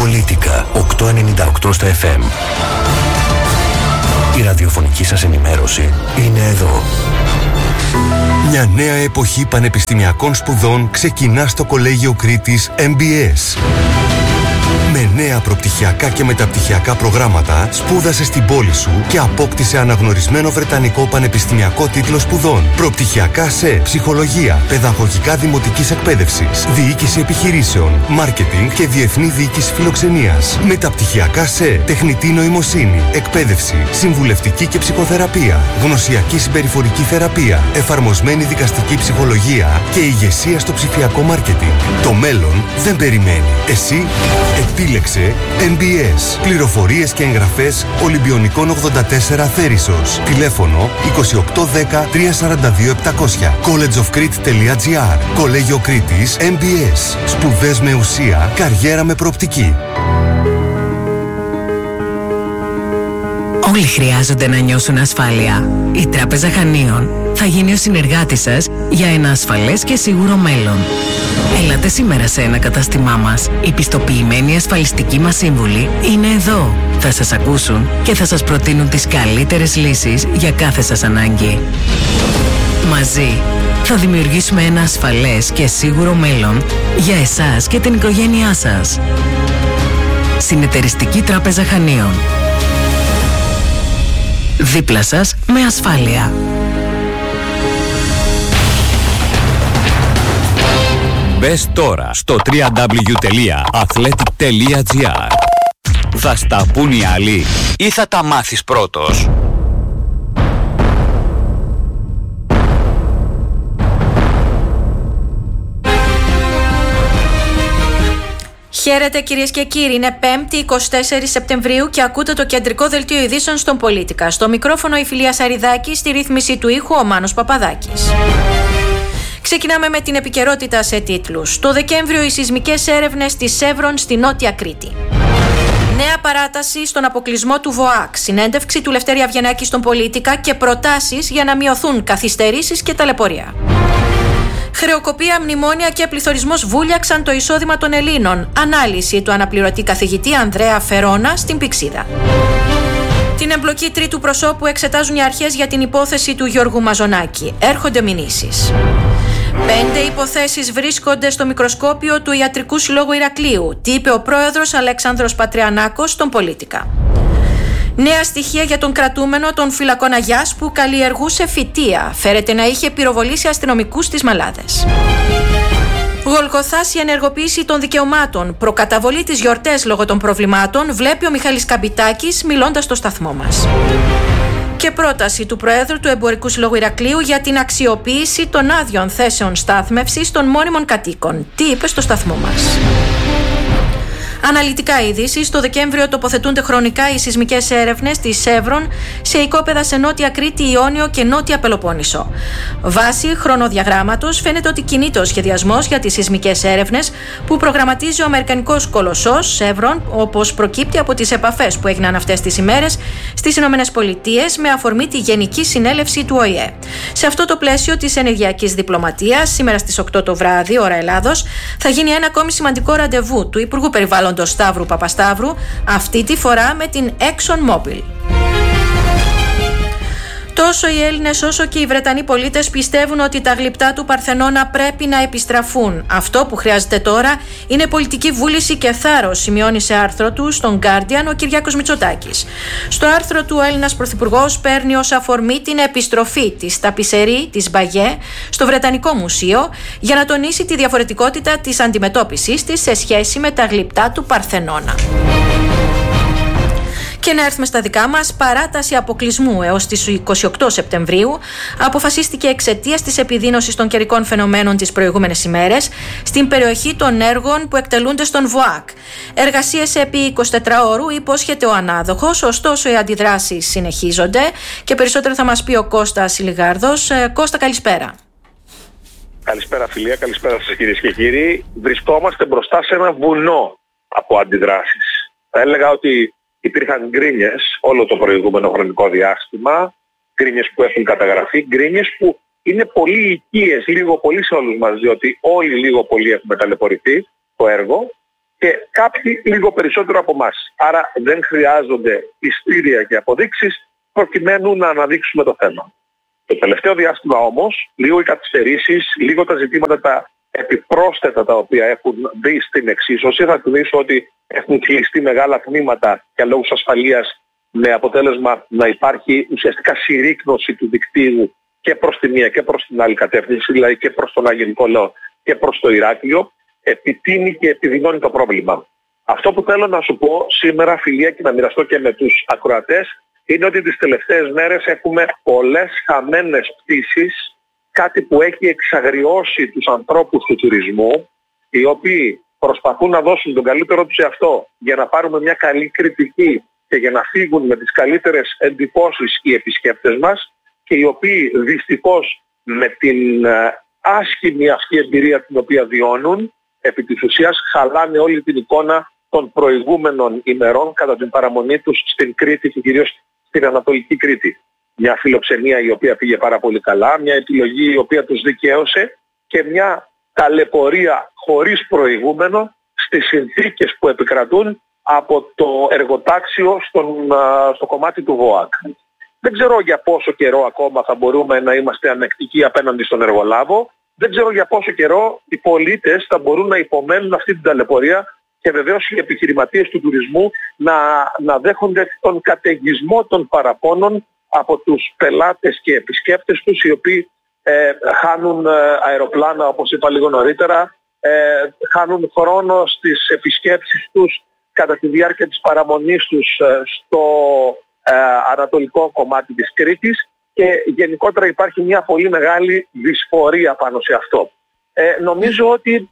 Πολίτικα 898 στα FM. Η ραδιοφωνική σας ενημέρωση είναι εδώ. Μια νέα εποχή πανεπιστημιακών σπουδών ξεκινά στο Κολέγιο Κρήτης MBS. Με νέα προπτυχιακά και μεταπτυχιακά προγράμματα, σπούδασε στην πόλη σου και απόκτησε αναγνωρισμένο βρετανικό πανεπιστημιακό τίτλο σπουδών. Προπτυχιακά σε ψυχολογία, παιδαγωγικά δημοτικής εκπαίδευσης, διοίκηση επιχειρήσεων, μάρκετινγκ και διεθνή διοίκηση φιλοξενίας. Μεταπτυχιακά σε τεχνητή νοημοσύνη, εκπαίδευση, συμβουλευτική και ψυχοθεραπεία, γνωσιακή συμπεριφορική θεραπεία, εφαρμοσμένη δικαστική ψυχολογία και ηγεσία στο ψηφιακό μάρκετινγκ. Το μέλλον δεν περιμένει. Εσύ επίλεξε MBS. Πληροφορίες και εγγραφές Ολυμπιονικών 84 Θέρισσος. Τηλέφωνο 2810 342 700. collegeofcrete.gr. Κολέγιο Κρήτης MBS. Σπουδές με ουσία, καριέρα με προοπτική. Όλοι χρειάζονται να νιώσουν ασφάλεια. Η Τράπεζα Χανίων θα γίνει ο συνεργάτης σας για ένα ασφαλές και σίγουρο μέλλον. Έλατε σήμερα σε ένα κατάστημά μας. Οι πιστοποιημένοι ασφαλιστικοί μας σύμβουλοι είναι εδώ. Θα σας ακούσουν και θα σας προτείνουν τις καλύτερες λύσεις για κάθε σας ανάγκη. Μαζί θα δημιουργήσουμε ένα ασφαλές και σίγουρο μέλλον για εσάς και την οικογένειά σας. Συνεταιριστική Τράπεζα Χανίων. Δίπλα σας με ασφάλεια. Μπες τώρα στο www.athletic.gr. Θα στα πουν οι άλλοι ή θα τα μάθεις πρώτος? Χαίρετε κυρίες και κύριοι, είναι 5η 24 Σεπτεμβρίου και ακούτε το κεντρικό δελτίο ειδήσεων στον Πολίτικα. Στο μικρόφωνο η Φιλία Σαριδάκη, στη ρύθμιση του ήχου ο Μάνος Παπαδάκης. Ξεκινάμε με την επικαιρότητα σε τίτλους. Το Δεκέμβριο οι σεισμικές έρευνες της Σεύρων στη Νότια Κρήτη. Νέα παράταση στον αποκλεισμό του ΒΟΑΚ. Συνέντευξη του Λευτέρη Αυγενάκη στον Πολίτικα και προτάσεις για να μειωθούν καθυστερήσεις και ταλαιπωρία. Χρεοκοπία, μνημόνια και πληθωρισμός βούλιαξαν το εισόδημα των Ελλήνων. Ανάλυση του αναπληρωτή καθηγητή Ανδρέα Φερόνα στην Πυξίδα. Την εμπλοκή τρίτου προσώπου εξετάζουν οι αρχές για την υπόθεση του Γιώργου Μαζονάκη. Έρχονται μηνύσεις. 5 υποθέσεις βρίσκονται στο μικροσκόπιο του Ιατρικού Συλλόγου Ηρακλείου. Τι είπε ο πρόεδρος Αλέξανδρος Πατριανάκος στον Πολίτικα. Νέα στοιχεία για τον κρατούμενο των φυλακών Αγιάς που καλλιεργούσε φυτεία. Φέρεται να είχε πυροβολήσει αστυνομικούς στις Μαλάδες. Γολγοθάς η ενεργοποίηση των δικαιωμάτων. Προκαταβολή τις γιορτές λόγω των προβλημάτων, βλέπει ο Μιχάλης Καμπιτάκης μιλώντας στο σταθμό μας. Και πρόταση του Προέδρου του Εμπορικού Συλλόγου Ηρακλείου για την αξιοποίηση των άδειων θέσεων στάθμευσης των μόνιμων κατοίκων. Τι είπε στο σταθμό μας. Αναλυτικά ειδήσεις. Το Δεκέμβριο τοποθετούνται χρονικά οι σεισμικές έρευνες της Σεύρων σε οικόπεδα σε Νότια Κρήτη, Ιόνιο και Νότια Πελοπόννησο. Βάσει χρονοδιαγράμματος φαίνεται ότι κινείται ο σχεδιασμός για τις σεισμικές έρευνες που προγραμματίζει ο Αμερικανικός κολοσσός Σεύρων, όπως προκύπτει από τις επαφές που έγιναν αυτές τις ημέρες στις Ηνωμένες Πολιτείες με αφορμή τη Γενική Συνέλευση του ΟΗΕ. Σε αυτό το πλαίσιο της ενεργειακής διπλωματίας, σήμερα στις 8 το βράδυ, ώρα Ελλάδος, θα γίνει ένα ακόμη σημαντικό ραντεβού του Υπουργού Περιβάλλοντος Σταύρου Παπασταύρου, αυτή τη φορά με την ExxonMobil. Τόσο οι Έλληνες όσο και οι Βρετανοί πολίτες πιστεύουν ότι τα γλυπτά του Παρθενώνα πρέπει να επιστραφούν. Αυτό που χρειάζεται τώρα είναι πολιτική βούληση και θάρρος, σημειώνει σε άρθρο του στον Guardian ο Κυριάκος Μητσοτάκης. Στο άρθρο του ο Έλληνας Πρωθυπουργός παίρνει ως αφορμή την επιστροφή της ταπισερή της Μπαγιέ στο Βρετανικό Μουσείο για να τονίσει τη διαφορετικότητα της αντιμετώπισης της σε σχέση με τα γλυπτά του Παρθενώνα. Και να έρθουμε στα δικά μας, παράταση αποκλεισμού έως τις 28 Σεπτεμβρίου αποφασίστηκε εξαιτίας της επιδείνωσης των καιρικών φαινομένων τις προηγούμενες ημέρες στην περιοχή των έργων που εκτελούνται στον ΒΟΑΚ. Εργασίες επί 24 ώρου υπόσχεται ο ανάδοχος, ωστόσο οι αντιδράσεις συνεχίζονται και περισσότερο θα μας πει ο Κώστας Ηλιγάρδος. Κώστα, καλησπέρα. Καλησπέρα Φιλία, καλησπέρα σας κυρίες και κύριοι. Βρισκόμαστε μπροστά σε ένα βουνό από αντιδράσεις. Θα έλεγα ότι υπήρχαν γκρίνιες όλο το προηγούμενο χρονικό διάστημα, γκρίνιες που έχουν καταγραφεί, γκρίνιες που είναι πολύ οικίες, λίγο πολύ σε όλους μας, διότι όλοι λίγο πολύ έχουμε ταλαιπωρηθεί το έργο. και κάποιοι λίγο περισσότερο από εμάς. Άρα δεν χρειάζονται πιστήρια και αποδείξεις προκειμένου να αναδείξουμε το θέμα. Το τελευταίο διάστημα όμως, λίγο οι καθυστερήσεις, λίγο τα ζητήματα τα επιπρόσθετα τα οποία έχουν μπει στην εξίσωση, θα θυμίσω ότι έχουν κλειστεί μεγάλα τμήματα για λόγους ασφαλείας, με αποτέλεσμα να υπάρχει ουσιαστικά συρρίκνωση του δικτύου και προς τη μία και προς την άλλη κατεύθυνση, δηλαδή και προς τον Άγιο Νικόλαο και προς το Ηράκλειο, επιτείνει και επιδεινώνει το πρόβλημα. Αυτό που θέλω να σου πω σήμερα, Φιλία, και να μοιραστώ και με τους ακροατές, είναι ότι τις τελευταίες μέρες έχουμε πολλές χαμένες πτήσεις, κάτι που έχει εξαγριώσει τους ανθρώπους του τουρισμού, οι οποίοι προσπαθούν να δώσουν τον καλύτερο τους εαυτό για να πάρουμε μια καλή κριτική και για να φύγουν με τις καλύτερες εντυπώσεις οι επισκέπτες μας, και οι οποίοι δυστυχώς με την άσχημη αυτή εμπειρία την οποία βιώνουν, επί της ουσίας χαλάνε όλη την εικόνα των προηγούμενων ημερών κατά την παραμονή τους στην Κρήτη και κυρίως στην Ανατολική Κρήτη. Μια φιλοξενία η οποία πήγε πάρα πολύ καλά, μια επιλογή η οποία τους δικαίωσε και μια ταλαιπωρία χωρίς προηγούμενο στις συνθήκες που επικρατούν από το εργοτάξιο στο κομμάτι του ΒΟΑΚ. Δεν ξέρω για πόσο καιρό ακόμα θα μπορούμε να είμαστε ανεκτικοί απέναντι στον εργολάβο. Δεν ξέρω για πόσο καιρό οι πολίτες θα μπορούν να υπομένουν αυτή την ταλαιπωρία και βεβαίως οι επιχειρηματίες του τουρισμού να δέχονται τον καταιγισμό των παραπώνων από τους πελάτες και επισκέπτες τους, οι οποίοι χάνουν αεροπλάνα, όπως είπα λίγο νωρίτερα, χάνουν χρόνο στις επισκέψεις τους κατά τη διάρκεια της παραμονής τους στο ανατολικό κομμάτι της Κρήτης, και γενικότερα υπάρχει μια πολύ μεγάλη δυσφορία πάνω σε αυτό. Νομίζω ότι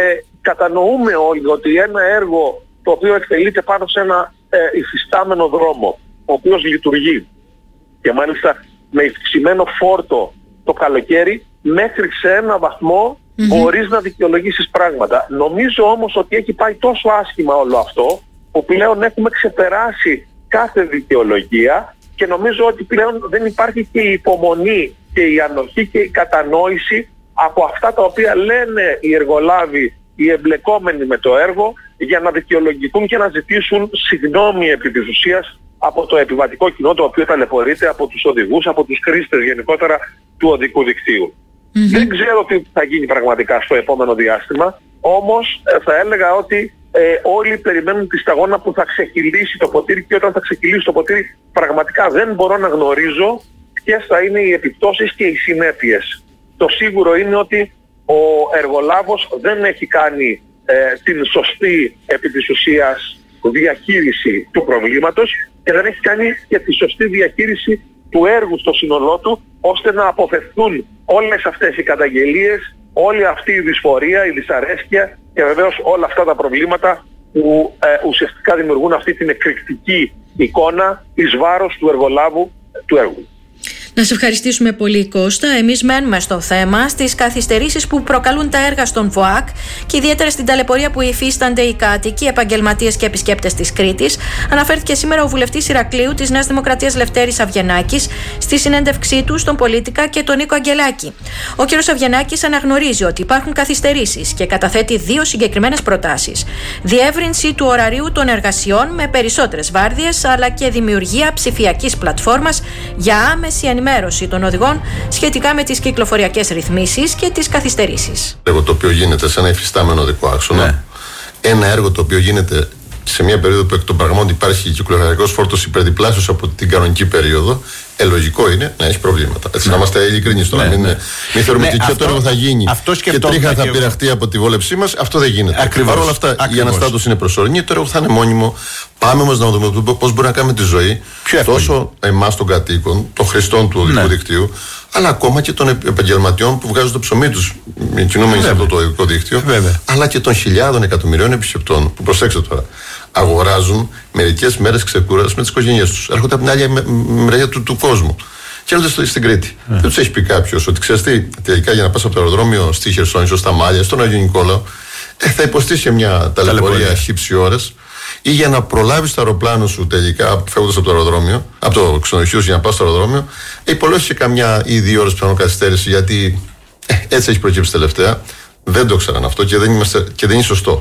κατανοούμε όλοι ότι ένα έργο το οποίο εκτελείται πάνω σε ένα υφιστάμενο δρόμο, ο οποίος λειτουργεί και μάλιστα με υψημένο φόρτο το καλοκαίρι, μέχρι σε ένα βαθμό μπορείς να δικαιολογήσεις πράγματα. Νομίζω όμως ότι έχει πάει τόσο άσχημα όλο αυτό, που πλέον έχουμε ξεπεράσει κάθε δικαιολογία, και νομίζω ότι πλέον δεν υπάρχει και η υπομονή και η ανοχή και η κατανόηση από αυτά τα οποία λένε οι εργολάβοι, οι εμπλεκόμενοι με το έργο, για να δικαιολογηθούν και να ζητήσουν συγγνώμη επί της ουσίας από το επιβατικό κοινό, το οποίο ταλαιπωρείται, από τους οδηγούς, από τους χρήστες γενικότερα του οδικού δικτύου. Δεν ξέρω τι θα γίνει πραγματικά στο επόμενο διάστημα, όμως θα έλεγα ότι όλοι περιμένουν τη σταγόνα που θα ξεκυλήσει το ποτήρι, και όταν θα ξεκυλήσει το ποτήρι πραγματικά δεν μπορώ να γνωρίζω ποιες θα είναι οι επιπτώσεις και οι συνέπειες. Το σίγουρο είναι ότι ο εργολάβος δεν έχει κάνει την σωστή επί της ουσίας διαχείριση του προβλήματος, και δεν έχει κάνει και τη σωστή διαχείριση του έργου στο σύνολό του, ώστε να αποφευθούν όλες αυτές οι καταγγελίες, όλη αυτή η δυσφορία, η δυσαρέσκεια και βεβαίως όλα αυτά τα προβλήματα που ουσιαστικά δημιουργούν αυτή την εκρηκτική εικόνα εις βάρος του εργολάβου του έργου. Να σε ευχαριστήσουμε πολύ, Κώστα. Εμείς μένουμε στο θέμα, στις καθυστερήσεις που προκαλούν τα έργα στον ΒΟΑΚ και ιδιαίτερα στην ταλαιπωρία που υφίστανται οι κάτοικοι, επαγγελματίες και επισκέπτες της Κρήτης. Αναφέρθηκε σήμερα ο βουλευτής Ηρακλείου της Νέας Δημοκρατίας Λευτέρης Αβγενάκης στη συνέντευξή του στον Πολίτικα και τον Νίκο Αγγελάκη. Ο κ. Αβγενάκης αναγνωρίζει ότι υπάρχουν καθυστερήσεις και καταθέτει δύο συγκεκριμένες προτάσεις. Διεύρυνση του ωραρίου των εργασιών με περισσότερες βάρδιες, αλλά και δημιουργία ψηφιακής πλατφόρμας για άμεση ενημέρωση των οδηγών σχετικά με τις κυκλοφοριακές ρυθμίσεις και τις καθυστερήσεις. Έργο το οποίο γίνεται σε ένα υφιστάμενο οδικό άξονα. Ένα έργο το οποίο γίνεται σε μια περίοδο που εκ των πραγμάτων υπάρχει κυκλοφοριακός φόρτος υπερδιπλάσιος από την κανονική περίοδο. Λογικό είναι να έχει προβλήματα. Έτσι, να είμαστε ειλικρινεί τώρα. Μην θεωρούμε ότι και το έργο θα γίνει και τρίχα θα πειραχτεί από τη βόλεψή μας. Αυτό δεν γίνεται. Παρ' όλα αυτά, η αναστάτωση είναι προσωρινή, το έργο θα είναι μόνιμο. Πάμε όμως να δούμε πώς μπορούμε να κάνουμε τη ζωή τόσο εμάς των κατοίκων, των χρηστών του οδικού δικτύου, αλλά ακόμα και των επαγγελματιών που βγάζουν το ψωμί τους κινούμενοι σε αυτό το οδικό δίκτυο, αλλά και των χιλιάδων εκατομμυρίων επισκεπτών που, προσέξτε τώρα, αγοράζουν μερικές μέρες ξεκούρασης με τις οικογένειές τους. Έρχονται από την άλλη μεριά του κόσμου και έρχονται στην Κρήτη. Δεν τους έχει πει κάποιος ότι ξέρεις τι, τελικά για να πας από το αεροδρόμιο στη Χερσόνησο, στα Μάλια, στον Άγιο Νικόλαο, θα υποστείς και μια ταλαιπωρία χύψη ώρες, ή για να προλάβεις το αεροπλάνο σου τελικά φεύγοντας από το αεροδρόμιο, από το ξενοδοχείο σου για να πας στο αεροδρόμιο, υπολόγισε καμιά ή 2 ώρες πιθανό καθυστέρηση, γιατί έτσι έχει προκύψει τελευταία. Δεν το ξέραν αυτό και δεν είναι σωστό.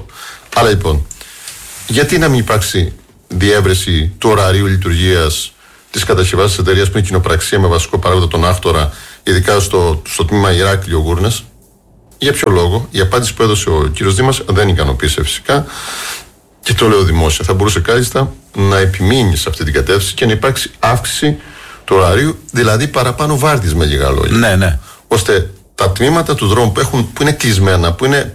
Άρα λοιπόν, γιατί να μην υπάρξει διεύρυνση του ωραρίου λειτουργίας της κατασκευάς της εταιρείας που είναι κοινοπραξία με βασικό παράγοντα τον άκτορα, ειδικά στο τμήμα Ηράκλειο Γούρνες? Για ποιο λόγο? Η απάντηση που έδωσε ο κύριος Δήμας δεν ικανοποίησε φυσικά, και το λέω δημόσια. Θα μπορούσε κάλλιστα να επιμείνει σε αυτή την κατεύθυνση και να υπάρξει αύξηση του ωραρίου, δηλαδή παραπάνω βάρδιες, με λίγα λόγια. Ναι. Ώστε τα τμήματα του δρόμου που είναι κλεισμένα,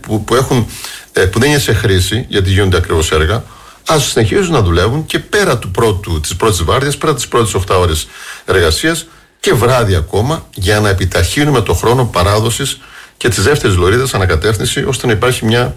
που δεν είναι σε χρήση, γιατί γίνονται ακριβώς έργα, ας συνεχίζουν να δουλεύουν και πέρα της πρώτης βάρδιας, πέρα τις πρώτες 8 ώρες εργασίας και βράδυ ακόμα, για να επιταχύνουμε το χρόνο παράδοσης και τις δεύτερες λωρίδες ανακατεύθυνση, ώστε να υπάρχει μια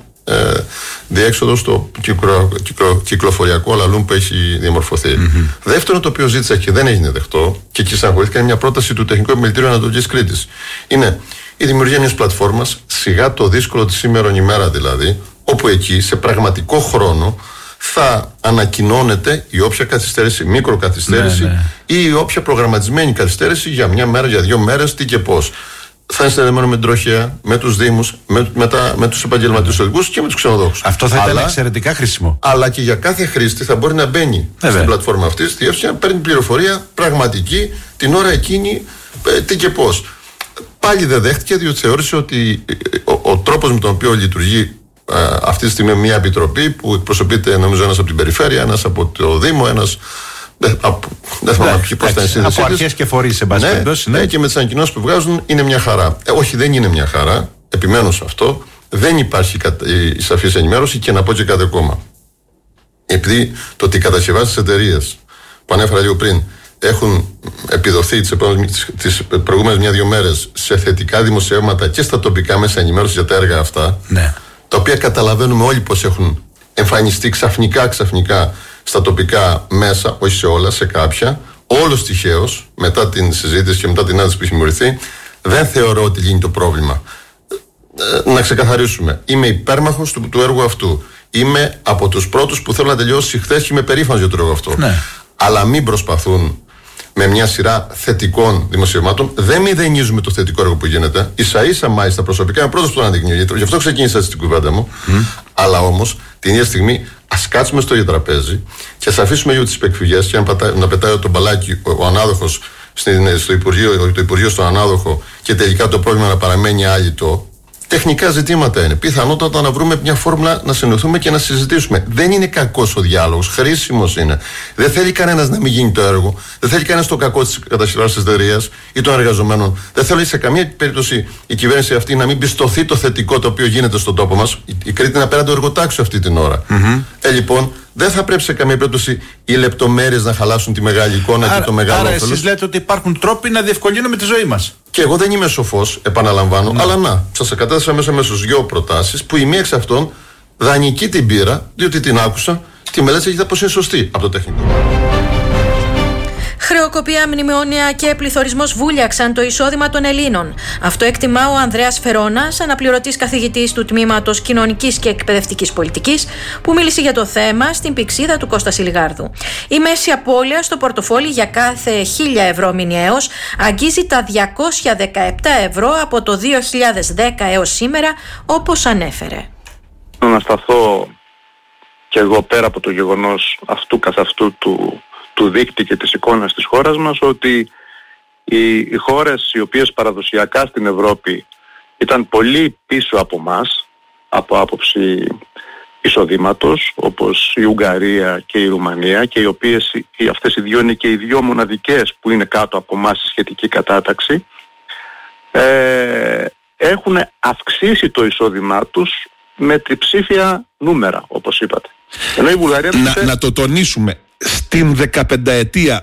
διέξοδο στο κυκλοφοριακό αλαλούμ που έχει διαμορφωθεί. Δεύτερο, το οποίο ζήτησα και δεν έγινε δεχτό, και εκεί συγχωρήθηκα, είναι μια πρόταση του Τεχνικού Επιμελητηρίου Ανατολικής Κρήτης. Είναι η δημιουργία μιας πλατφόρμας, σιγά το δύσκολο τη σήμερον ημέρα δηλαδή, όπου εκεί σε πραγματικό χρόνο θα ανακοινώνεται η όποια καθυστέρηση, μικροκαθυστέρηση ή η όποια προγραμματισμένη καθυστέρηση για μια μέρα, για 2 μέρες, τι και πώς. Θα είναι συνδεδεμένο με την τροχέα, με τους δήμους, με τους επαγγελματίες οδηγούς και με τους ξενοδόχους. Αυτό θα ήταν εξαιρετικά χρήσιμο. Αλλά και για κάθε χρήστη θα μπορεί να μπαίνει στην πλατφόρμα αυτή, στη διεύθυνση, να παίρνει πληροφορία πραγματική την ώρα εκείνη, τι και πώς. Πάλι δεν δέχτηκε, διότι θεώρησε ότι ο τρόπος με τον οποίο λειτουργεί αυτή τη στιγμή μια επιτροπή που εκπροσωπείται, νομίζω, ένας από την περιφέρεια, ένας από το Δήμο, ένας. Δεν θυμάμαι πώς ήταν η σύνδεση. Από αρχές και φορείς, σε πάση περιπτώσει. Ναι, και με τις ανακοινώσεις που βγάζουν είναι μια χαρά. Όχι, δεν είναι μια χαρά. Επιμένω σε αυτό. Δεν υπάρχει η σαφής ενημέρωση, και να πω και κάτι ακόμα. Επειδή το ότι οι κατασκευάσεις της εταιρείας που ανέφερα λίγο πριν έχουν επιδοθεί τις προηγούμενες 1-2 μέρες σε θετικά δημοσιεύματα και στα τοπικά μέσα ενημέρωσης για τα έργα αυτά, τα οποία καταλαβαίνουμε όλοι πως έχουν εμφανιστεί ξαφνικά στα τοπικά μέσα, όχι σε όλα, σε κάποια, όλος τυχαίως, μετά την συζήτηση και μετά την άντληση που έχει δημιουργηθεί, δεν θεωρώ ότι λύνει το πρόβλημα. Να ξεκαθαρίσουμε. Είμαι υπέρμαχος του έργου αυτού. Είμαι από τους πρώτους που θέλω να τελειώσει χθες και είμαι περήφανος για το έργο αυτό. Αλλά μην προσπαθούν με μια σειρά θετικών δημοσιευμάτων. Δεν μηδενίζουμε το θετικό έργο που γίνεται. Ίσα-ίσα, μάλιστα, προσωπικά είμαι πρώτος που το αναδεικνύω. Γι' αυτό ξεκίνησα στην κουβέντα μου. Αλλά όμως, την ίδια στιγμή, ας κάτσουμε στο ίδιο τραπέζι και ας αφήσουμε λίγο τις επεκφυγές και να πετάει το μπαλάκι ο ανάδοχος στο Υπουργείο, το Υπουργείο στον ανάδοχο, και τελικά το πρόβλημα να παραμένει άλυτο. Τεχνικά ζητήματα είναι. Πιθανότατα να βρούμε μια φόρμουλα να συνοηθούμε και να συζητήσουμε. Δεν είναι κακός ο διάλογος, χρήσιμος είναι. Δεν θέλει κανένας να μην γίνει το έργο. Δεν θέλει κανένας το κακό της κατασκευής της εταιρείας ή των εργαζομένων. Δεν θέλει σε καμία περίπτωση η κυβέρνηση αυτή να μην πιστωθεί το θετικό το οποίο γίνεται στον τόπο μας. Η Κρήτη είναι απέναντι το εργοτάξιο αυτή την ώρα. Λοιπόν, δεν θα πρέπει σε καμία περίπτωση οι λεπτομέρειες να χαλάσουν τη μεγάλη εικόνα και το μεγάλο όφελος. Άρα, εσείς λέτε ότι υπάρχουν τρόποι να διευκολύνουμε τη ζωή μας. Και εγώ δεν είμαι σοφός, επαναλαμβάνω, αλλά να, σας κατέθεσα μέσα στους 2 προτάσεις που η μία εξ αυτών δανεική την πήρα, διότι την άκουσα, τη μελέτησα και είδα πως είναι σωστή από το τεχνικό. Χρεοκοπία, μνημόνια και πληθωρισμός βούλιαξαν το εισόδημα των Ελλήνων. Αυτό εκτιμά ο Ανδρέας Φερώνας, αναπληρωτής καθηγητής του Τμήματος Κοινωνικής και Εκπαιδευτικής Πολιτικής, που μίλησε για το θέμα στην πυξίδα του Κώστα Σιλιγάρδου. Η μέση απώλεια στο πορτοφόλι για κάθε 1.000 ευρώ μηνιαίως αγγίζει τα 217 ευρώ από το 2010 έως σήμερα, όπως ανέφερε. Να σταθώ και εγώ πέρα από το γεγονός αυτού καθ' αυτού του δείκτη και της εικόνας της χώρας μας, ότι οι χώρες οι οποίες παραδοσιακά στην Ευρώπη ήταν πολύ πίσω από μας από άποψη εισοδήματος, όπως η Ουγγαρία και η Ρουμανία, και οι οποίες αυτές οι δύο είναι και οι δύο μοναδικές που είναι κάτω από μας στη σχετική κατάταξη, έχουν αυξήσει το εισόδημά τους με τριψήφια νούμερα, όπως είπατε. Ενώ η Βουλγαρία να το τονίσουμε, στην 15ετία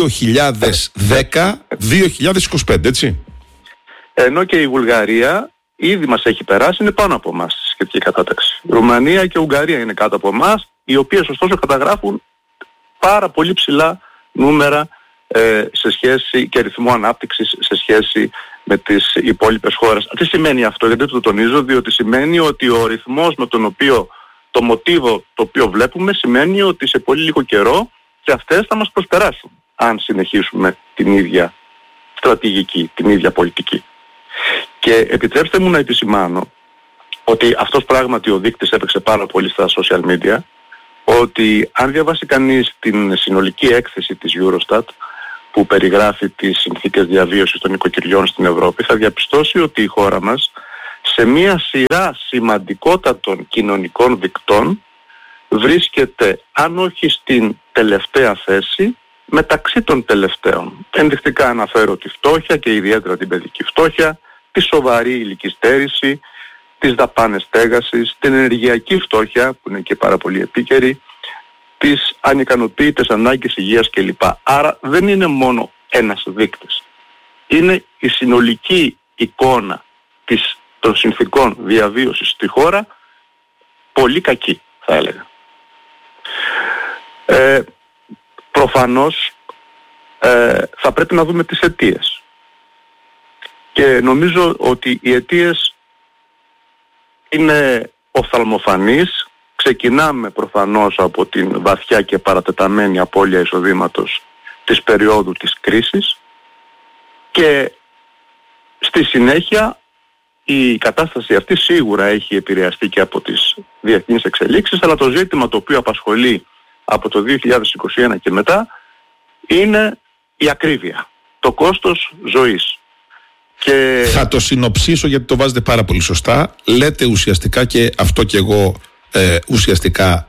2010-2025, έτσι. Ενώ και η Βουλγαρία ήδη μας έχει περάσει, είναι πάνω από εμάς στη σχετική κατάταξη. Η Ρουμανία και η Ουγγαρία είναι κάτω από εμάς, οι οποίες ωστόσο καταγράφουν πάρα πολύ ψηλά νούμερα σε σχέση και ρυθμό ανάπτυξης σε σχέση με τις υπόλοιπες χώρες. Τι σημαίνει αυτό? Γιατί το τονίζω? Διότι σημαίνει ότι ο ρυθμός με τον οποίο το μοτίβο το οποίο βλέπουμε σημαίνει ότι σε πολύ λίγο καιρό και αυτές θα μας προσπεράσουν, αν συνεχίσουμε την ίδια στρατηγική, την ίδια πολιτική. Και επιτρέψτε μου να επισημάνω ότι αυτός πράγματι ο δείκτης έπαιξε πάρα πολύ στα social media, ότι αν διαβάσει κανείς την συνολική έκθεση της Eurostat που περιγράφει τις συνθήκες διαβίωσης των νοικοκυριών στην Ευρώπη, θα διαπιστώσει ότι η χώρα μας σε μία σειρά σημαντικότατων κοινωνικών δικτών βρίσκεται, αν όχι στην τελευταία θέση, μεταξύ των τελευταίων. Ενδεικτικά αναφέρω τη φτώχεια και ιδιαίτερα την παιδική φτώχεια, τη σοβαρή ηλική στέρηση, τις δαπάνες στέγασης, την ενεργειακή φτώχεια που είναι και πάρα πολύ επίκαιρη, τις ανικανοποίητες ανάγκες υγείας κλπ. Άρα δεν είναι μόνο ένας δείκτης. Είναι η συνολική εικόνα των συνθηκών διαβίωσης στη χώρα πολύ κακή, θα έλεγα. Προφανώς θα πρέπει να δούμε τις αιτίες. Και νομίζω ότι οι αιτίες είναι οφθαλμοφανείς. Ξεκινάμε προφανώς από την βαθιά και παρατεταμένη απώλεια εισοδήματος της περίοδου της κρίσης και στη συνέχεια η κατάσταση αυτή σίγουρα έχει επηρεαστεί και από τις διεθνείς εξελίξεις, αλλά το ζήτημα το οποίο απασχολεί από το 2021 και μετά είναι η ακρίβεια, το κόστος ζωής. Και... Θα το συνοψίσω γιατί το βάζετε πάρα πολύ σωστά. Λέτε ουσιαστικά, και αυτό και εγώ ουσιαστικά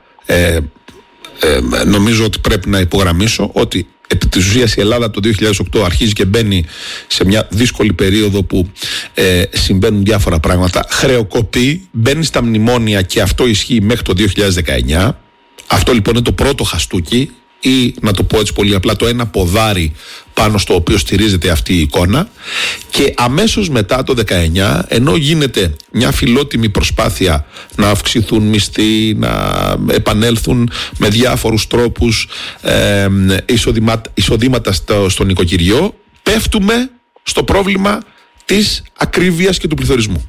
νομίζω ότι πρέπει να υπογραμμίσω, ότι επί της ουσίας η Ελλάδα το 2008 αρχίζει και μπαίνει σε μια δύσκολη περίοδο που συμβαίνουν διάφορα πράγματα, χρεοκοπεί, μπαίνει στα μνημόνια και αυτό ισχύει μέχρι το 2019. Αυτό λοιπόν είναι το πρώτο χαστούκι, ή να το πω έτσι πολύ απλά, το ένα ποδάρι πάνω στο οποίο στηρίζεται αυτή η εικόνα. Και αμέσως μετά το 19, ενώ γίνεται μια φιλότιμη προσπάθεια να αυξηθούν μισθοί, να επανέλθουν με διάφορους τρόπους εισοδήματα στο νοικοκυριό, πέφτουμε στο πρόβλημα της ακρίβειας και του πληθωρισμού.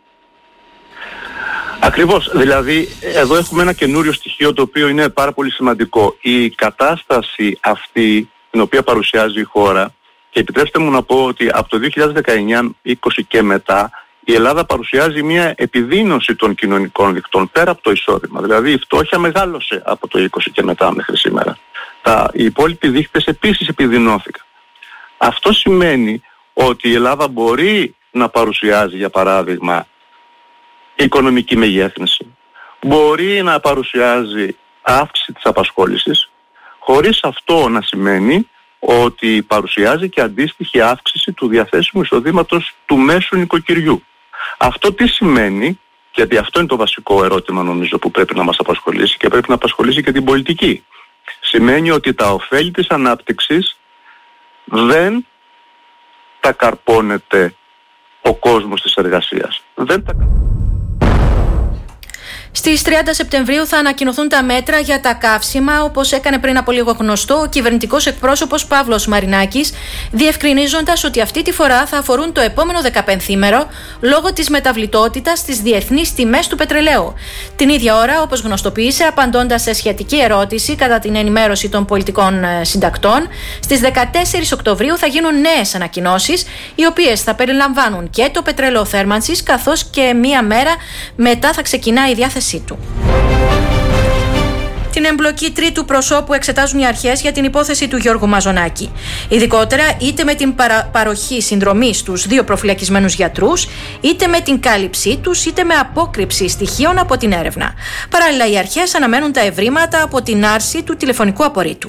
Ακριβώς, δηλαδή εδώ έχουμε ένα καινούριο στοιχείο το οποίο είναι πάρα πολύ σημαντικό. Η κατάσταση αυτή την οποία παρουσιάζει η χώρα, και επιτρέψτε μου να πω ότι από το 2019-20 και μετά η Ελλάδα παρουσιάζει μια επιδείνωση των κοινωνικών δικτών πέρα από το εισόδημα. Δηλαδή η φτώχεια μεγάλωσε από το 20 και μετά μέχρι σήμερα. Οι υπόλοιποι δείκτες επίσης επιδεινώθηκαν. Αυτό σημαίνει ότι η Ελλάδα μπορεί να παρουσιάζει, για παράδειγμα, οικονομική μεγέθυνση, μπορεί να παρουσιάζει αύξηση της απασχόλησης, χωρίς αυτό να σημαίνει ότι παρουσιάζει και αντίστοιχη αύξηση του διαθέσιμου εισοδήματος του μέσου νοικοκυριού. Αυτό τι σημαίνει, γιατί αυτό είναι το βασικό ερώτημα νομίζω που πρέπει να μας απασχολήσει και πρέπει να απασχολήσει και την πολιτική. Σημαίνει ότι τα ωφέλη της ανάπτυξης δεν τα καρπώνεται ο κόσμος της εργασίας. Στις 30 Σεπτεμβρίου θα ανακοινωθούν τα μέτρα για τα καύσιμα, όπως έκανε πριν από λίγο γνωστό ο κυβερνητικός εκπρόσωπος Παύλος Μαρινάκης, διευκρινίζοντας ότι αυτή τη φορά θα αφορούν το επόμενο 15ήμερο λόγω της μεταβλητότητας στις διεθνείς τιμές του πετρελαίου. Την ίδια ώρα, όπως γνωστοποίησε, απαντώντας σε σχετική ερώτηση κατά την ενημέρωση των πολιτικών συντακτών, στις 14 Οκτωβρίου θα γίνουν νέες ανακοινώσεις, οι οποίες θα περιλαμβάνουν και το πετρέλαιο θέρμανσης, καθώς και μία μέρα μετά θα ξεκινά η διάθεση του. Την εμπλοκή τρίτου προσώπου εξετάζουν οι αρχές για την υπόθεση του Γιώργου Μαζονάκη. Ειδικότερα, είτε με την παροχή συνδρομής στους δύο προφυλακισμένους γιατρούς, είτε με την κάλυψή τους, είτε με απόκρυψη στοιχείων από την έρευνα. Παράλληλα, οι αρχές αναμένουν τα ευρήματα από την άρση του τηλεφωνικού απορρίτου.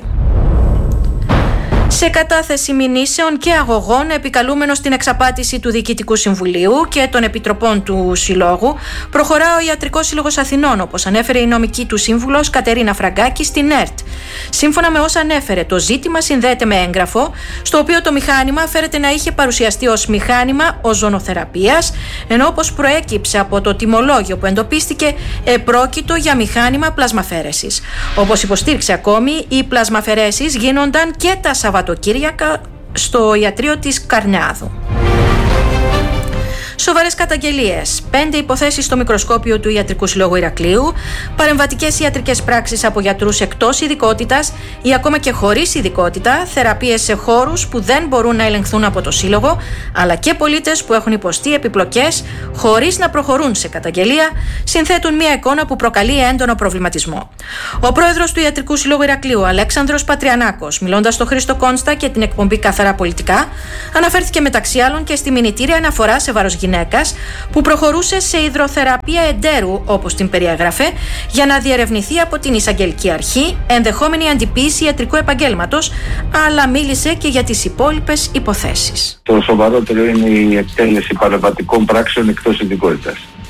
Σε κατάθεση μηνύσεων και αγωγών, επικαλούμενος την εξαπάτηση του Διοικητικού Συμβουλίου και των Επιτροπών του Συλλόγου, προχωρά ο Ιατρικός Σύλλογος Αθηνών, όπως ανέφερε η νομική του σύμβουλος Κατερίνα Φραγκάκη στην ΕΡΤ. Σύμφωνα με όσα ανέφερε, το ζήτημα συνδέεται με έγγραφο, στο οποίο το μηχάνημα φέρεται να είχε παρουσιαστεί ως μηχάνημα οζονοθεραπείας, ενώ όπως προέκυψε από το τιμολόγιο που εντοπίστηκε, επρόκειτο για μηχάνημα πλασμαφαίρεσης. Όπως υποστήριξε ακόμη, οι πλασμαφαιρέσεις γίνονταν και τα Σαββατοκύριακα στο ιατρείο της Καρνιάδου. Σοβαρές καταγγελίες. 5 υποθέσεις στο μικροσκόπιο του Ιατρικού Συλλόγου Ηρακλείου. Παρεμβατικές ιατρικές πράξεις από γιατρούς εκτός ειδικότητας ή ακόμα και χωρίς ειδικότητα. Θεραπείες σε χώρους που δεν μπορούν να ελεγχθούν από το Σύλλογο. Αλλά και πολίτες που έχουν υποστεί επιπλοκές χωρίς να προχωρούν σε καταγγελία. Συνθέτουν μια εικόνα που προκαλεί έντονο προβληματισμό. Ο πρόεδρος του Ιατρικού Συλλόγου Ηρακλείου, Αλέξανδρος Πατριανάκος, μιλώντας στο Χρήστο Κόνστα και την εκπομπή Καθαρά Πολιτικά, αναφέρθηκε μεταξύ άλλων και στη μηνυτήρια αναφορά σε βάρος γυναίκας που προχωρούσε σε υδροθεραπεία εντέρου, όπως την περιέγραφε, για να διερευνηθεί από την Εισαγγελική Αρχή ενδεχόμενη αντιποίηση ιατρικού επαγγέλματος, αλλά μίλησε και για τις υπόλοιπες υποθέσεις. Το σοβαρότερο είναι η εκτέλεση παρεμβατικών πράξεων εκτός ειδικότητας.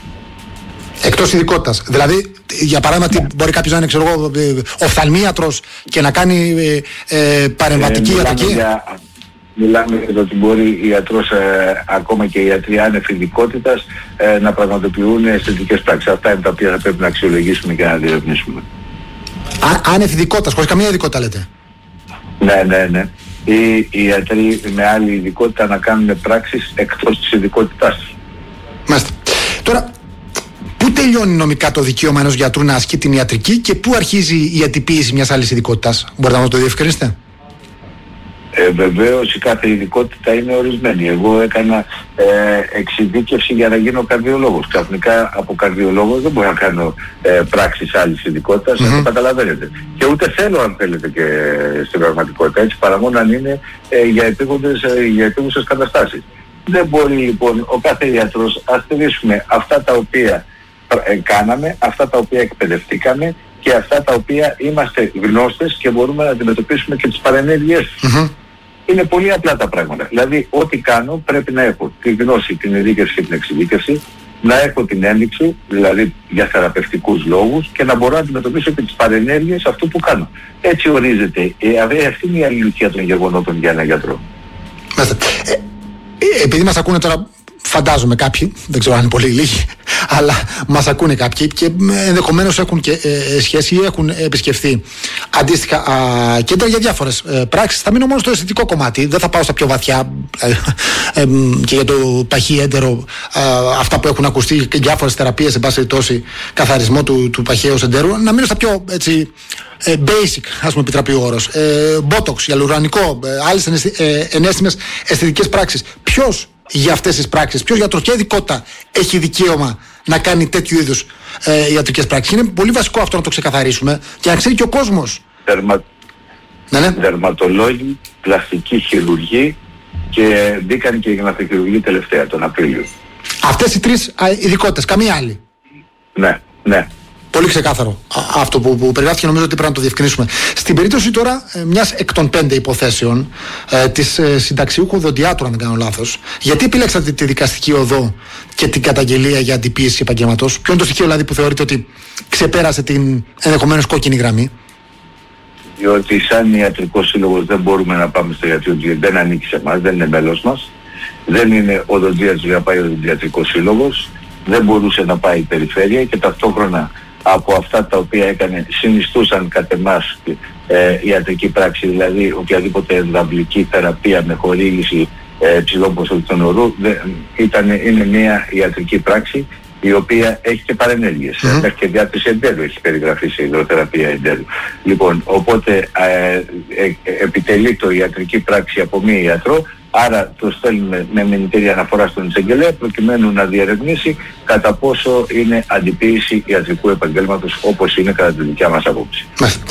Εκτός ειδικότητας. Δηλαδή, για παράδειγμα, μπορεί κάποιος να είναι, ξέρω εγώ, οφθαλμίατρος και να κάνει παρεμβατική ιατρική. Μιλάμε για το ότι μπορεί ιατρός, ακόμα και οι ιατροί άνευ ειδικότητας, να πραγματοποιούν αισθητικές πράξεις. Αυτά είναι τα οποία θα πρέπει να αξιολογήσουμε και να διερευνήσουμε. Άνευ ειδικότητας, χωρίς καμία ειδικότητα λέτε. Ναι. Οι ιατροί με άλλη ειδικότητα να κάνουν πράξεις εκτός της ειδικότητάς τους. Μάλιστα. Τώρα, πού τελειώνει νομικά το δικαίωμα ενός γιατρού να ασκεί την ιατρική και πού αρχίζει η αντιποίηση μιας άλλης ειδικότητας? Μπορείτε να το διευκρινίσετε? Βεβαίως η κάθε ειδικότητα είναι ορισμένη. Εγώ έκανα εξειδίκευση για να γίνω καρδιολόγος. Ξαφνικά από καρδιολόγος δεν μπορώ να κάνω πράξεις άλλης ειδικότητας, το καταλαβαίνετε. Και ούτε θέλω, αν θέλετε, και στην πραγματικότητα, έτσι, παρά μόνο αν είναι για επίγουσες καταστάσεις. Δεν μπορεί λοιπόν ο κάθε ιατρός, ας στηρίσουμε αυτά τα οποία κάναμε, αυτά τα οποία εκπαιδευτήκαμε και αυτά τα οποία είμαστε γνώστες και μπορούμε να αντιμετωπίσουμε και τις παρενέργειές τους. Είναι πολύ απλά τα πράγματα. Δηλαδή, ό,τι κάνω πρέπει να έχω τη γνώση, την ειδίκευση και την εξειδίκευση, να έχω την ένδειξη, δηλαδή για θεραπευτικούς λόγους, και να μπορώ να αντιμετωπίσω και τις παρενέργειες αυτού που κάνω. Έτσι ορίζεται. Αυτή είναι η αλληλουχία των γεγονότων για έναν γιατρό. Επειδή μας ακούνε τώρα, φαντάζομαι κάποιοι, δεν ξέρω αν είναι πολύ λίγοι, αλλά μας ακούνε κάποιοι και ενδεχομένως έχουν και σχέση ή έχουν επισκεφθεί αντίστοιχα κέντρα για διάφορες πράξεις. Θα μείνω μόνο στο αισθητικό κομμάτι, δεν θα πάω στα πιο βαθιά και για το παχύ έντερο, αυτά που έχουν ακουστεί και διάφορες θεραπείες, εν πάση περιπτώσει, καθαρισμό του παχαίου εντέρου. Να μείνω στα πιο έτσι basic, ας πούμε, επιτραπεί ο όρος, botox, γυαλουρανικό, άλλες εναίσθημες αισθητικές πράξεις. Ποιος για αυτές τις πράξεις, ποιος γιατρός και ειδικότητα έχει δικαίωμα να κάνει τέτοιου είδους ιατρικές πράξεις? Είναι πολύ βασικό αυτό να το ξεκαθαρίσουμε και να ξέρει και ο κόσμος. Δερματολόγοι, πλαστική χειρουργοί και μπήκαν και η γναθοχειρουργοί τελευταία τον Απρίλιο. Αυτές οι τρεις ειδικότητες, καμία άλλη? Ναι. Πολύ ξεκάθαρο αυτό που περιγράφηκε, νομίζω ότι πρέπει να το διευκρινίσουμε. Στην περίπτωση τώρα μιας εκ των 5 υποθέσεων της συνταξιούχου οδοντιάτρου, αν δεν κάνω λάθος, γιατί επιλέξατε τη δικαστική οδό και την καταγγελία για αντιποίηση επαγγελματός? Ποιο είναι το στοιχείο δηλαδή που θεωρείτε ότι ξεπέρασε την ενδεχομένως κόκκινη γραμμή? Διότι σαν ιατρικός σύλλογος δεν μπορούμε να πάμε στο ιατρικό, δεν ανήκει σε εμάς, δεν είναι μέλος μας, δεν είναι οδοντίατρος για να πάει οδοντιατρικός σύλλογος, δεν μπορούσε να πάει η περιφέρεια και ταυτόχρονα από αυτά τα οποία έκανε συνιστούσαν κατ' εμάς ιατρική πράξη, δηλαδή οποιαδήποτε ενδαυλική θεραπεία με χορήγηση ψηλών ποσοτήτων ορού είναι μια ιατρική πράξη η οποία έχει και παρενέργειες. Μέχρι και διάθεση εντέρου έχει περιγραφεί σε υδροθεραπεία εντέρου. Λοιπόν, οπότε επιτελεί το ιατρική πράξη από μία ιατρό, άρα το στέλνουμε με μηνυτήρια αναφορά στον εισαγγελέα προκειμένου να διερευνήσει κατά πόσο είναι αντιποίηση ιατρικού επαγγέλματος, όπως είναι κατά τη δικιά μας άποψη.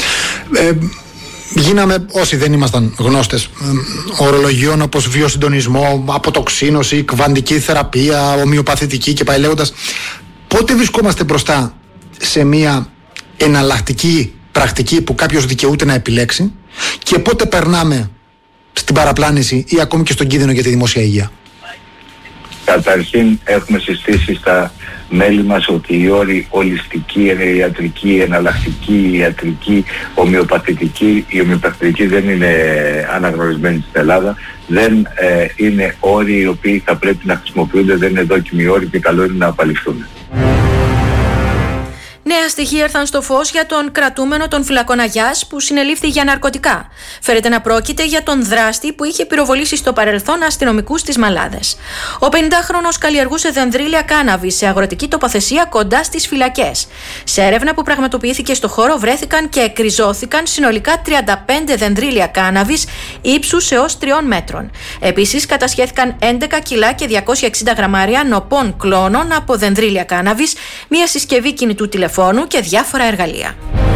Γίναμε, όσοι δεν ήμασταν γνώστες ορολογιών όπως βιοσυντονισμό, αποτοξίνωση, κβαντική θεραπεία, ομοιοπαθητική και πάει λέγοντας, πότε βρισκόμαστε μπροστά σε μια εναλλακτική πρακτική που κάποιος δικαιούται να επιλέξει και πότε περνάμε στην παραπλάνηση ή ακόμη και στον κίνδυνο για τη δημόσια υγεία? Καταρχήν έχουμε συστήσει στα μέλη μας ότι οι όροι ολιστική, ιατρική, εναλλακτική, ιατρική, ομοιοπαθητική, η ομοιοπαθητική δεν είναι αναγνωρισμένη στην Ελλάδα, δεν είναι όροι οι οποίοι θα πρέπει να χρησιμοποιούνται, δεν είναι δόκιμοι όροι και καλό είναι να απαλληφθούν. Νέα στοιχεία ήρθαν στο φως για τον κρατούμενο των Φυλακών Αγιάς που συνελήφθη για ναρκωτικά. Φέρεται να πρόκειται για τον δράστη που είχε πυροβολήσει στο παρελθόν αστυνομικούς στις Μαλάδες. Ο 50χρονος καλλιεργούσε δενδρίλια κάναβη σε αγροτική τοποθεσία κοντά στις φυλακές. Σε έρευνα που πραγματοποιήθηκε στο χώρο βρέθηκαν και εκκριζώθηκαν συνολικά 35 δενδρίλια κάναβης ύψους έως 3 μέτρων. Επίσης κατασχέθηκαν 11 κιλά και 260 γραμμάρια νοπών κλώνων από δενδρίλια κάναβης, μια συσκευή κινητού τηλεφώνου και διάφορα εργαλεία.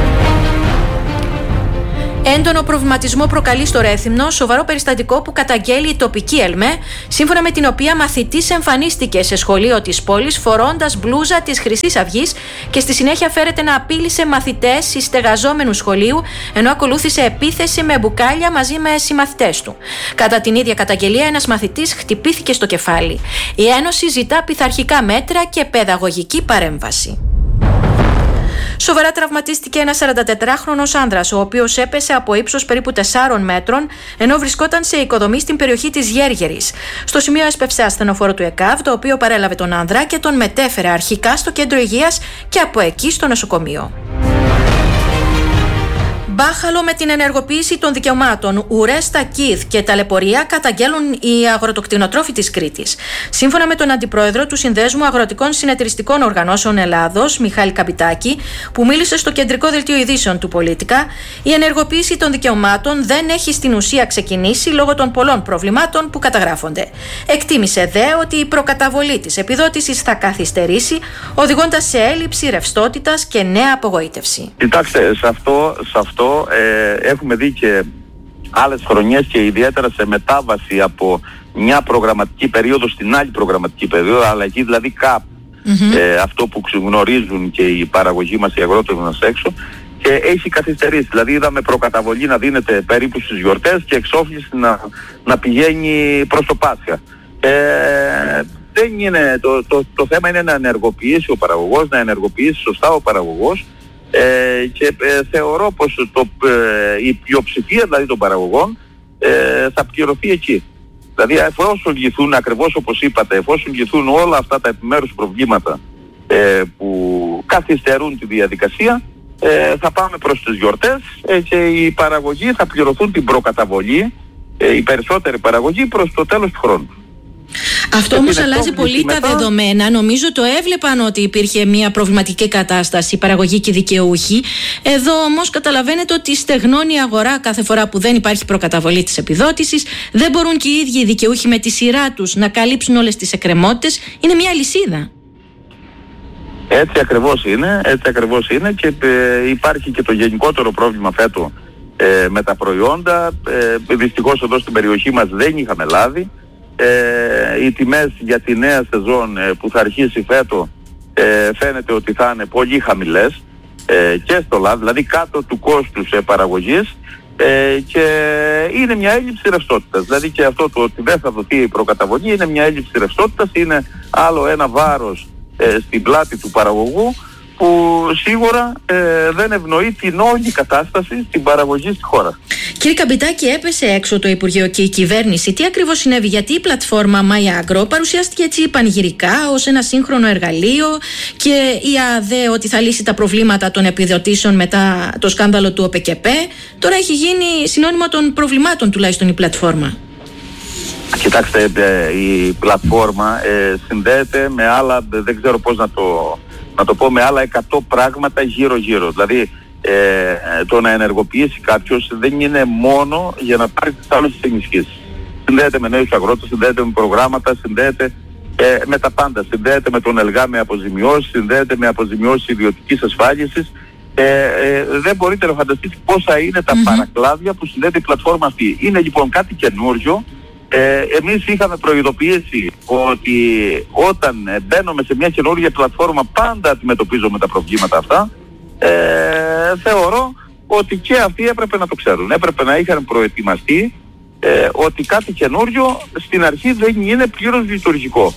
Έντονο προβληματισμό προκαλεί στο Ρέθυμνο σοβαρό περιστατικό που καταγγέλει η τοπική ΕΛΜΕ, σύμφωνα με την οποία μαθητής εμφανίστηκε σε σχολείο της πόλης φορώντας μπλούζα της Χρυσής Αυγής και στη συνέχεια φέρεται να απείλησε μαθητές συστεγαζόμενου σχολείου, ενώ ακολούθησε επίθεση με μπουκάλια μαζί με συμμαθητές του. Κατά την ίδια καταγγελία, ένας μαθητής χτυπήθηκε στο κεφάλι. Η Ένωση ζητά πειθαρχικά μέτρα και παιδαγωγική παρέμβαση. Σοβαρά τραυματίστηκε ένας 44χρονος άνδρας, ο οποίος έπεσε από ύψος περίπου 4 μέτρων, ενώ βρισκόταν σε οικοδομή στην περιοχή της Γέργερης. Στο σημείο έσπευσε ασθενοφόρο του ΕΚΑΒ, το οποίο παρέλαβε τον άνδρα και τον μετέφερε αρχικά στο κέντρο υγείας και από εκεί στο νοσοκομείο. Μπάχαλο με την ενεργοποίηση των δικαιωμάτων. Ουρέστα Κιθ και ταλαιπωρία καταγγέλουν οι αγροτοκτηνοτρόφοι της Κρήτης. Σύμφωνα με τον αντιπρόεδρο του Συνδέσμου Αγροτικών Συνεταιριστικών Οργανώσεων Ελλάδος, Μιχάλη Καπιτάκη, που μίλησε στο κεντρικό δελτίο ειδήσεων του Πολίτικα, η ενεργοποίηση των δικαιωμάτων δεν έχει στην ουσία ξεκινήσει λόγω των πολλών προβλημάτων που καταγράφονται. Εκτίμησε δε ότι η προκαταβολή της επιδότησης θα καθυστερήσει, οδηγώντας σε έλλειψη ρευστότητας και νέα απογοήτευση. Κοιτάξτε, σε αυτό έχουμε δει και άλλες χρονιές και ιδιαίτερα σε μετάβαση από μια προγραμματική περίοδο στην άλλη προγραμματική περίοδο, αλλαγή δηλαδή ΚΑΠ, αυτό που γνωρίζουν και οι παραγωγοί μας, οι αγρότες μας έξω, και έχει καθυστερήσει. Δηλαδή είδαμε προκαταβολή να δίνεται περίπου στις γιορτές και εξόφληση να πηγαίνει προς το Πάσχα. Δεν είναι, το θέμα είναι να ενεργοποιήσει ο παραγωγός, να ενεργοποιήσει σωστά ο παραγωγός, και θεωρώ πως η πλειοψηφία δηλαδή των παραγωγών θα πληρωθεί εκεί. Δηλαδή εφόσον λυθούν, ακριβώς όπως είπατε, εφόσον λυθούν όλα αυτά τα επιμέρους προβλήματα που καθυστερούν τη διαδικασία, θα πάμε προς τις γιορτές και οι παραγωγοί θα πληρωθούν την προκαταβολή, οι περισσότεροι παραγωγοί, προς το τέλος του χρόνου. Αυτό όμως αλλάζει πολύ τα δεδομένα. Νομίζω το έβλεπαν ότι υπήρχε μια προβληματική κατάσταση, η παραγωγή και οι δικαιούχοι. Εδώ όμως καταλαβαίνετε ότι στεγνώνει η αγορά κάθε φορά που δεν υπάρχει προκαταβολή της επιδότησης. Δεν μπορούν και οι ίδιοι οι δικαιούχοι με τη σειρά τους να καλύψουν όλες τις εκκρεμότητες. Είναι μια αλυσίδα. Έτσι ακριβώς είναι και υπάρχει και το γενικότερο πρόβλημα φέτο με τα προϊόντα. Δυστυχώς εδώ στην περιοχή μας δεν είχαμε λάδι. Οι τιμές για τη νέα σεζόν που θα αρχίσει φέτο φαίνεται ότι θα είναι πολύ χαμηλές και στο λάδι, δηλαδή κάτω του κόστους παραγωγής, και είναι μια έλλειψη ρευστότητας. Δηλαδή και αυτό το ότι δεν θα δοθεί η προκαταβολή είναι μια έλλειψη ρευστότητας, είναι άλλο ένα βάρος στην πλάτη του παραγωγού που σίγουρα δεν ευνοεί την όλη κατάσταση στην παραγωγή στη χώρα. Κύριε Καπιτάκη, έπεσε έξω το Υπουργείο και η κυβέρνηση. Τι ακριβώς συνέβη, γιατί η πλατφόρμα MyAgro παρουσιάστηκε έτσι πανηγυρικά ως ένα σύγχρονο εργαλείο και η ΑΔΕ ότι θα λύσει τα προβλήματα των επιδοτήσεων μετά το σκάνδαλο του ΟΠΕΚΕΠΕ. Τώρα έχει γίνει συνώνυμο των προβλημάτων τουλάχιστον η πλατφόρμα. Κοιτάξτε, η πλατφόρμα συνδέεται με άλλα, δεν ξέρω πώς να το πω, με άλλα 100 πράγματα γύρω-γύρω. Δηλαδή το να ενεργοποιήσει κάποιος δεν είναι μόνο για να πάρει τις άμεσες ενισχύσεις. Συνδέεται με νέους αγρότες, συνδέεται με προγράμματα, συνδέεται με τα πάντα. Συνδέεται με τον ΕΛΓΑ με αποζημιώσεις, συνδέεται με αποζημιώσεις ιδιωτικής ασφάλισης. Δεν μπορείτε να φανταστείτε πόσα είναι τα παρακλάδια που συνδέεται η πλατφόρμα αυτή. Είναι λοιπόν κάτι καινούριο. Εμείς είχαμε προειδοποιήσει ότι όταν μπαίνουμε σε μια καινούργια πλατφόρμα πάντα αντιμετωπίζουμε τα προβλήματα αυτά. Θεωρώ ότι και αυτοί έπρεπε να το ξέρουν. Έπρεπε να είχαν προετοιμαστεί ότι κάτι καινούριο στην αρχή δεν είναι πλήρως λειτουργικό.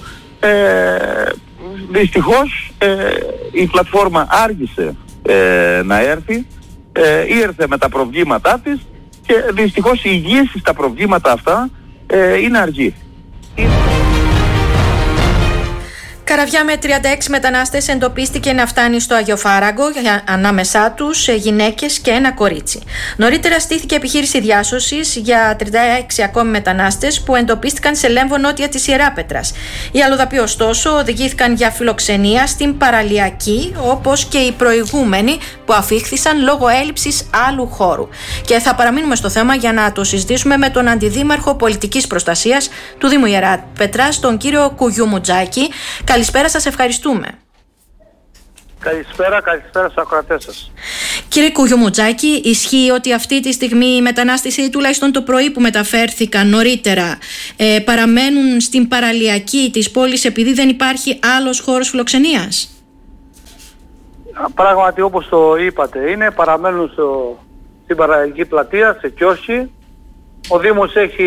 Δυστυχώς η πλατφόρμα άργησε να έρθει, ήρθε με τα προβλήματά της και δυστυχώς η λύση στα προβλήματα αυτά είναι αργή. Καραβιά με 36 μετανάστες εντοπίστηκε να φτάνει στο Αγιοφάραγκο, ανάμεσά τους γυναίκες και ένα κορίτσι. Νωρίτερα στήθηκε επιχείρηση διάσωσης για 36 ακόμη μετανάστες που εντοπίστηκαν σε λέμβο νότια της Ιεράπετρας. Οι αλλοδαποί ωστόσο οδηγήθηκαν για φιλοξενία στην παραλιακή, όπως και οι προηγούμενοι που αφήχθησαν λόγω έλλειψης άλλου χώρου. Και θα παραμείνουμε στο θέμα για να το συζητήσουμε με τον Αντιδήμαρχο Πολιτικής Προστασίας του Δήμου Ιεράπετρας, τον κύριο Κουγιουμουτζάκη. Καλησπέρα σας, ευχαριστούμε. Καλησπέρα στους ακροατές σας. Κύριε Κουγιουμουτζάκη, ισχύει ότι αυτή τη στιγμή οι μετανάστες, ή τουλάχιστον το πρωί που μεταφέρθηκαν νωρίτερα, παραμένουν στην παραλιακή της πόλης επειδή δεν υπάρχει άλλος χώρος φιλοξενίας? Πράγματι, όπως το είπατε, παραμένουν στην παραλιακή πλατεία, σε κιόσι. Ο Δήμος έχει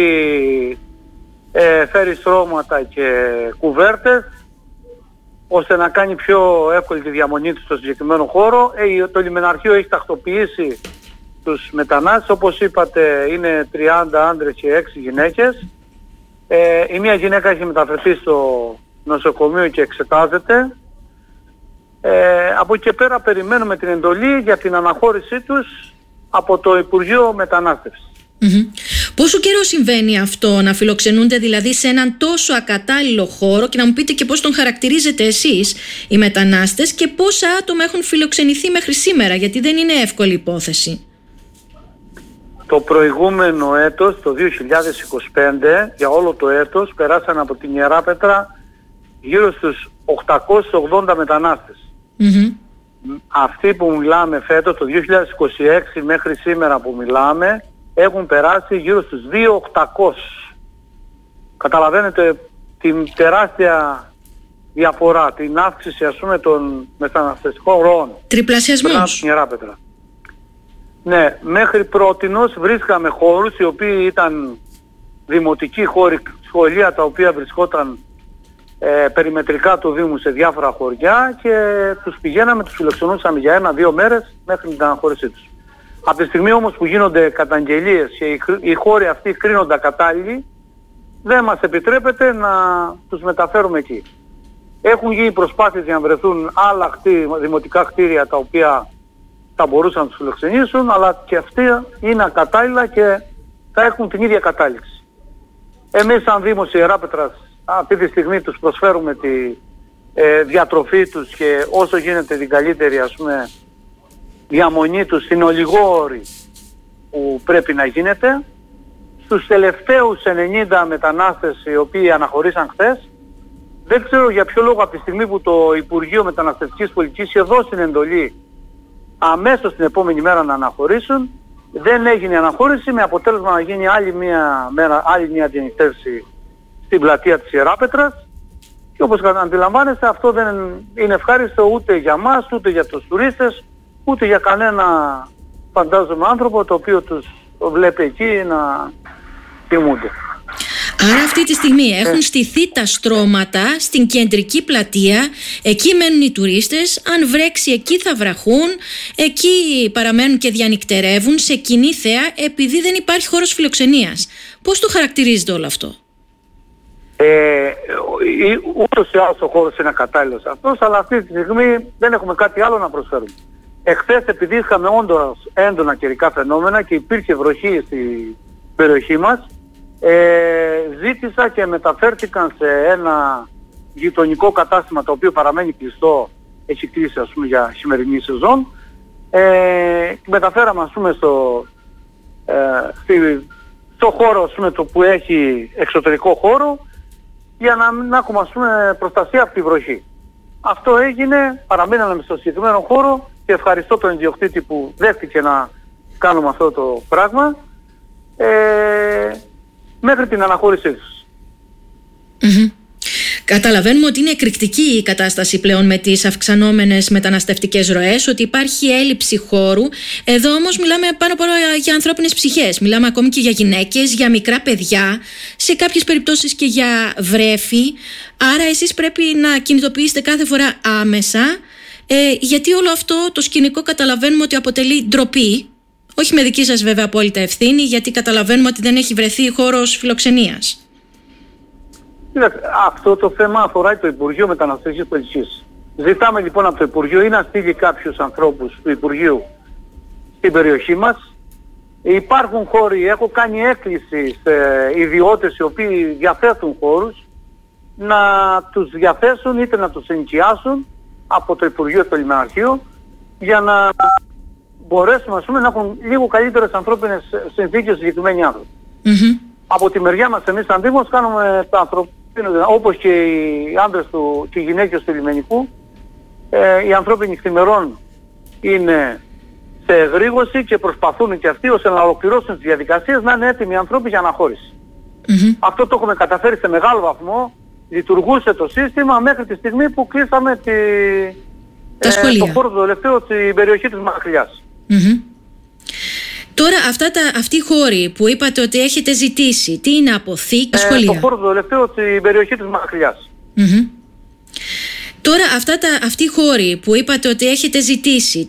φέρει στρώματα και κουβέρτες ώστε να κάνει πιο εύκολη τη διαμονή του στο συγκεκριμένο χώρο. Το λιμεναρχείο έχει τακτοποιήσει τους μετανάστες, όπως είπατε είναι 30 άντρες και 6 γυναίκες. Η μία γυναίκα έχει μεταφερθεί στο νοσοκομείο και εξετάζεται. Από εκεί και πέρα περιμένουμε την εντολή για την αναχώρησή τους από το Υπουργείο Μετανάστευσης. Πόσο καιρό συμβαίνει αυτό, να φιλοξενούνται δηλαδή σε έναν τόσο ακατάλληλο χώρο, και να μου πείτε και πώς τον χαρακτηρίζετε εσείς οι μετανάστες και πόσα άτομα έχουν φιλοξενηθεί μέχρι σήμερα, γιατί δεν είναι εύκολη υπόθεση? Το προηγούμενο έτος, το 2025, για όλο το έτος περάσαν από την Ιεράπετρα γύρω στους 880 μετανάστες. Αυτοί που μιλάμε φέτος, το 2026 μέχρι σήμερα που μιλάμε, έχουν περάσει γύρω στους 2.800. Καταλαβαίνετε την τεράστια διαφορά, την αύξηση των μεταναστευτικών ροών. Τριπλασιασμός. Ναι, μέχρι πρότινος βρίσκαμε χώρους οι οποίοι ήταν δημοτικοί χώροι, σχολεία τα οποία βρισκόταν περιμετρικά του Δήμου σε διάφορα χωριά, και τους πηγαίναμε, τους φιλοξενούσαμε για 1-2 μέρες μέχρι την αναχώρησή τους. Από τη στιγμή όμως που γίνονται καταγγελίες και οι χώροι αυτοί κρίνονται ακατάλληλοι, δεν μας επιτρέπεται να τους μεταφέρουμε εκεί. Έχουν γίνει προσπάθειες για να βρεθούν άλλα δημοτικά κτίρια τα οποία θα μπορούσαν να τους φιλοξενήσουν, αλλά και αυτοί είναι ακατάλληλα και θα έχουν την ίδια κατάληξη. Εμείς σαν Δήμος Ιεράπετρας αυτή τη στιγμή τους προσφέρουμε τη διατροφή τους και όσο γίνεται την καλύτερη διαμονή τους στην ολιγόρη που πρέπει να γίνεται. Στους τελευταίους 90 μετανάστες οι οποίοι αναχωρήσαν χθες, δεν ξέρω για ποιο λόγο, από τη στιγμή που το Υπουργείο Μεταναστευτικής Πολιτικής είχε δώσει την εντολή αμέσως την επόμενη μέρα να αναχωρήσουν, δεν έγινε αναχώρηση, με αποτέλεσμα να γίνει άλλη μια διανυκτέρηση στην πλατεία της Ιεράπετρας, και όπως αντιλαμβάνεστε αυτό δεν είναι ευχάριστο ούτε για μας, ούτε για τους τουρίστες, ούτε για κανένα, φαντάζομαι, άνθρωπο το οποίο τους βλέπει εκεί να τιμούνται. Άρα αυτή τη στιγμή έχουν στηθεί τα στρώματα στην κεντρική πλατεία, εκεί μένουν οι τουρίστες, αν βρέξει εκεί θα βραχούν, εκεί παραμένουν και διανυκτερεύουν σε κοινή θέα επειδή δεν υπάρχει χώρος φιλοξενίας. Πώς το χαρακτηρίζετε όλο αυτό? Ούτως ή άλλως ο χώρος είναι κατάλληλος αυτός, αλλά αυτή τη στιγμή δεν έχουμε κάτι άλλο να προσφέρουμε. Εχθές, επειδή είχαμε όντως έντονα καιρικά φαινόμενα και υπήρχε βροχή στη περιοχή μας, ζήτησα και μεταφέρθηκαν σε ένα γειτονικό κατάστημα το οποίο παραμένει κλειστό, έχει κλείσει για χειμερινή σεζόν. Μεταφέραμε στο χώρο το που έχει εξωτερικό χώρο, για να έχουμε προστασία από τη βροχή. Αυτό έγινε, παραμείναμε στο συγκεκριμένο χώρο και ευχαριστώ τον ιδιοκτήτη που δέχτηκε να κάνουμε αυτό το πράγμα μέχρι την αναχώρησή τους. Καταλαβαίνουμε ότι είναι εκρηκτική η κατάσταση πλέον με τις αυξανόμενες μεταναστευτικές ροές, ότι υπάρχει έλλειψη χώρου. Εδώ όμως μιλάμε πάνω απ' όλα για ανθρώπινες ψυχές. Μιλάμε ακόμη και για γυναίκες, για μικρά παιδιά, σε κάποιες περιπτώσεις και για βρέφη. Άρα εσείς πρέπει να κινητοποιήσετε κάθε φορά άμεσα, γιατί όλο αυτό το σκηνικό καταλαβαίνουμε ότι αποτελεί ντροπή. Όχι με δική σας βέβαια απόλυτα ευθύνη, γιατί καταλαβαίνουμε ότι δεν έχει βρεθεί χώρος φιλοξενίας. Αυτό το θέμα αφορά το Υπουργείο Μεταναστευτικής Πολιτικής. Ζητάμε λοιπόν από το Υπουργείο ή να στείλει κάποιους ανθρώπους του Υπουργείου στην περιοχή μας. Υπάρχουν χώροι, έχω κάνει έκκληση σε ιδιώτες οι οποίοι διαθέτουν χώρους να τους διαθέσουν είτε να τους ενοικιάσουν από το Υπουργείο στο Λιμεναρχείο για να μπορέσουμε να έχουν λίγο καλύτερες ανθρώπινες συνθήκες συγκεκριμένοι άνθρωποι. Από τη μεριά μας εμείς σαν Δήμος κάνουμε τα ανθρωπίνο, όπως και οι άντρες και οι γυναίκες του λιμενικού, οι ανθρώποι νυχθημερών είναι σε εγρήγορση και προσπαθούν και αυτοί ώστε να ολοκληρώσουν τις διαδικασίες, να είναι έτοιμοι οι άνθρωποι για αναχώρηση. Αυτό το έχουμε καταφέρει σε μεγάλο βαθμό. Λειτουργούσε το σύστημα μέχρι τη στιγμή που κλείσαμε το χώρο του Δολευταίου στην περιοχή της Μαχλιάς. Τώρα αυτοί οι χώροι που είπατε ότι έχετε ζητήσει, τι είναι, αποθήκη, σχολεία? Το χώρο του Δολευταίου στην περιοχή της Μαχλιάς. Τώρα αυτοί οι χώροι που είπατε ότι έχετε ζητήσει,